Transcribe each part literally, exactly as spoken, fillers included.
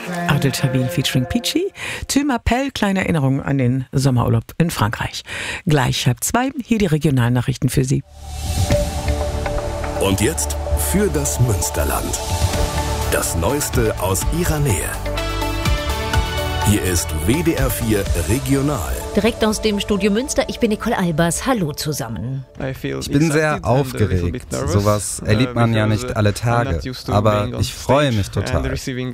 Adel Tawil featuring Peachy. Tim Appel, kleine Erinnerung an den Sommerurlaub in Frankreich. Gleich halb zwei, hier die Regionalnachrichten für Sie. Und jetzt für das Münsterland. Das Neueste aus Ihrer Nähe. Hier ist W D R vier Regional. Direkt aus dem Studio Münster, ich bin Nicole Albers. Hallo zusammen. Ich bin sehr aufgeregt. Sowas erlebt man ja nicht alle Tage. Aber ich freue mich total.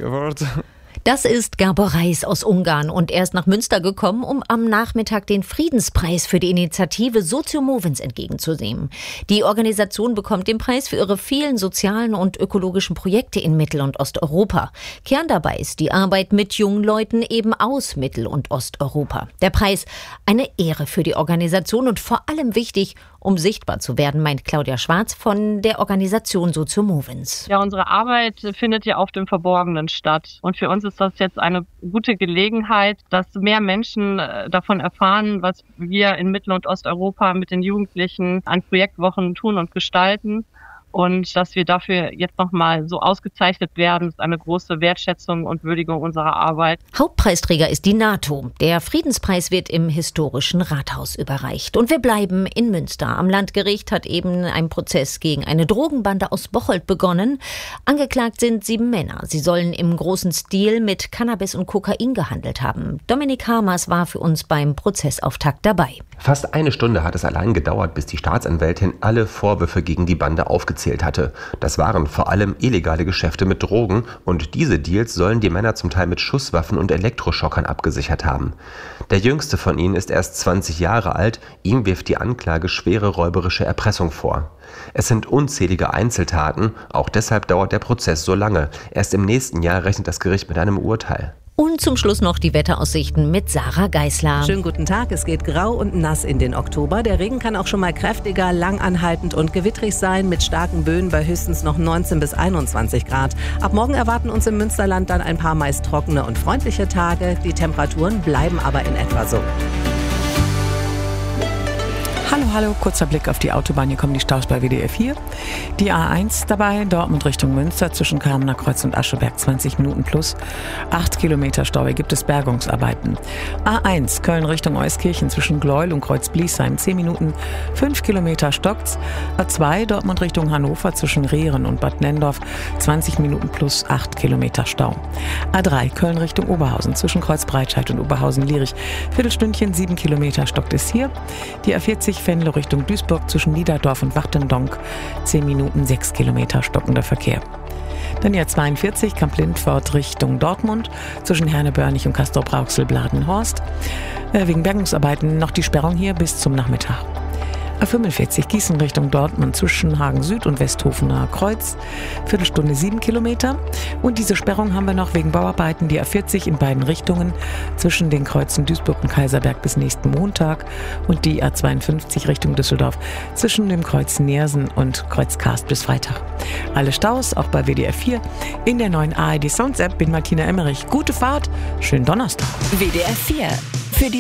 Das ist Gabor Reis aus Ungarn und er ist nach Münster gekommen, um am Nachmittag den Friedenspreis für die Initiative Socio-Movens entgegenzunehmen. Die Organisation bekommt den Preis für ihre vielen sozialen und ökologischen Projekte in Mittel- und Osteuropa. Kern dabei ist die Arbeit mit jungen Leuten eben aus Mittel- und Osteuropa. Der Preis, eine Ehre für die Organisation und vor allem wichtig, um sichtbar zu werden, meint Claudia Schwarz von der Organisation Socio-Movens. Ja, unsere Arbeit findet ja auf dem Verborgenen statt. Und für uns ist das jetzt eine gute Gelegenheit, dass mehr Menschen davon erfahren, was wir in Mittel- und Osteuropa mit den Jugendlichen an Projektwochen tun und gestalten. Und dass wir dafür jetzt nochmal so ausgezeichnet werden, ist eine große Wertschätzung und Würdigung unserer Arbeit. Hauptpreisträger ist die NATO. Der Friedenspreis wird im historischen Rathaus überreicht. Und wir bleiben in Münster. Am Landgericht hat eben ein Prozess gegen eine Drogenbande aus Bocholt begonnen. Angeklagt sind sieben Männer. Sie sollen im großen Stil mit Cannabis und Kokain gehandelt haben. Dominik Hamers war für uns beim Prozessauftakt dabei. Fast eine Stunde hat es allein gedauert, bis die Staatsanwältin alle Vorwürfe gegen die Bande aufgezählt hatte. Das waren vor allem illegale Geschäfte mit Drogen und diese Deals sollen die Männer zum Teil mit Schusswaffen und Elektroschockern abgesichert haben. Der jüngste von ihnen ist erst zwanzig Jahre alt, ihm wirft die Anklage schwere räuberische Erpressung vor. Es sind unzählige Einzeltaten, auch deshalb dauert der Prozess so lange. Erst im nächsten Jahr rechnet das Gericht mit einem Urteil. Und zum Schluss noch die Wetteraussichten mit Sarah Geisler. Schönen guten Tag, es geht grau und nass in den Oktober. Der Regen kann auch schon mal kräftiger, langanhaltend und gewittrig sein, mit starken Böen bei höchstens noch neunzehn bis einundzwanzig Grad. Ab morgen erwarten uns im Münsterland dann ein paar meist trockene und freundliche Tage. Die Temperaturen bleiben aber in etwa so. Hallo, hallo, kurzer Blick auf die Autobahn. Hier kommen die Staus bei W D R vier. Die A eins dabei, Dortmund Richtung Münster, zwischen Kamener Kreuz und Ascheberg, zwanzig Minuten plus. acht Kilometer Stau, hier gibt es Bergungsarbeiten. A eins, Köln Richtung Euskirchen, zwischen Gleuel und Kreuz-Bliesheim, zehn Minuten, fünf Kilometer stockt's. A zwei, Dortmund Richtung Hannover, zwischen Rehren und Bad Nendorf, zwanzig Minuten plus, acht Kilometer Stau. A drei, Köln Richtung Oberhausen, zwischen Kreuzbreitscheid und Oberhausen-Lierich, Viertelstündchen, sieben Kilometer stockt es hier. Die A vierzig, Venlo Richtung Duisburg, zwischen Niederdorf und Wachtendonk, zehn Minuten, sechs Kilometer stockender Verkehr. Dann die A zweiundvierzig, Kamp-Lindfort Richtung Dortmund, zwischen Herne-Börnich und Castrop-Rauxel-Bladenhorst. Äh, wegen Bergungsarbeiten noch die Sperrung hier bis zum Nachmittag. A fünfundvierzig, Gießen Richtung Dortmund, zwischen Hagen Süd und Westhofener Kreuz, Viertelstunde sieben Kilometer. Und diese Sperrung haben wir noch wegen Bauarbeiten, die A vierzig in beiden Richtungen, zwischen den Kreuzen Duisburg und Kaiserberg bis nächsten Montag und die A zweiundfünfzig Richtung Düsseldorf, zwischen dem Kreuz Neersen und Kreuz Karst bis Freitag. Alle Staus, auch bei W D R vier, in der neuen A R D Sounds App. Bin Martina Emmerich. Gute Fahrt, schönen Donnerstag. W D R vier